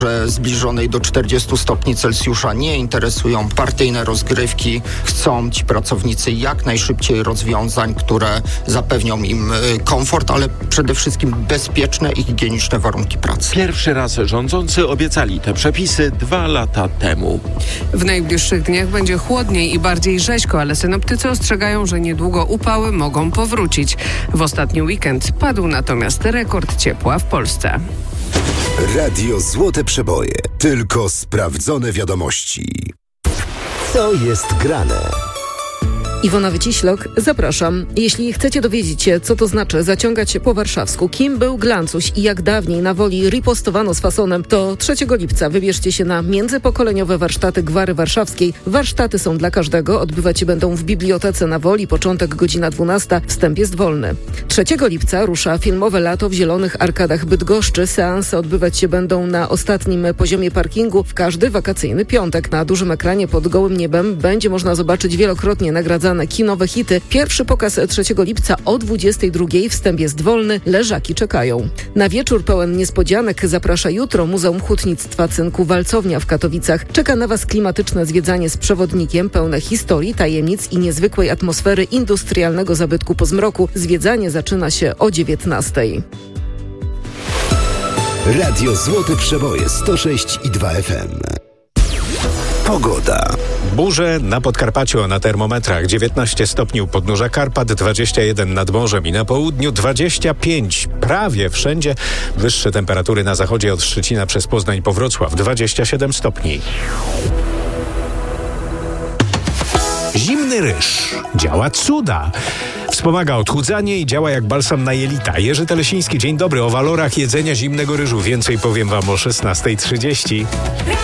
zbliżonej do 40 stopni Celsjusza. Nie interesują partyjne rozgrywki. Chcą ci pracownicy jak najszybciej rozwiązań, które zapewnią im komfort, ale przede wszystkim bezpieczne i higieniczne warunki pracy. Pierwszy raz rządzący obiecali te przepisy 2 lata temu. W najbliższych dniach będzie chłodniej i bardziej rzeźko, ale synoptycy ostrzegają, że niedługo upały mogą powrócić. W ostatni weekend padł natomiast rekord ciepła w Polsce. Radio Złote Przeboje. Tylko sprawdzone wiadomości. Co jest grane? Iwona Wyciślok, zapraszam. Jeśli chcecie dowiedzieć się, co to znaczy zaciągać po warszawsku, kim był Glancuś i jak dawniej na Woli ripostowano z fasonem, to 3 lipca wybierzcie się na międzypokoleniowe warsztaty Gwary Warszawskiej. Warsztaty są dla każdego, odbywać się będą w Bibliotece na Woli, początek godzina 12, wstęp jest wolny. 3 lipca rusza filmowe lato w Zielonych Arkadach Bydgoszczy. Seanse odbywać się będą na ostatnim poziomie parkingu w każdy wakacyjny piątek. Na dużym ekranie pod gołym niebem będzie można zobaczyć wielokrotnie nagradzane kinowe hity. Pierwszy pokaz 3 lipca o 22. Wstęp jest wolny, leżaki czekają. Na wieczór pełen niespodzianek zaprasza jutro Muzeum Hutnictwa Cynku Walcownia w Katowicach. Czeka na Was klimatyczne zwiedzanie z przewodnikiem pełne historii, tajemnic i niezwykłej atmosfery industrialnego zabytku po zmroku. Zwiedzanie zaczyna się o 19. Radio Złote Przeboje 106,2 FM. Pogoda. Burze na Podkarpaciu, na termometrach 19 stopni u podnóża Karpat, 21 nad morzem i na południu 25. Prawie wszędzie wyższe temperatury na zachodzie od Szczecina przez Poznań po Wrocław, 27 stopni. Zimny ryż działa cuda. Wspomaga odchudzanie i działa jak balsam na jelita. Jerzy Telesiński, dzień dobry. O walorach jedzenia zimnego ryżu więcej powiem Wam o 16:30.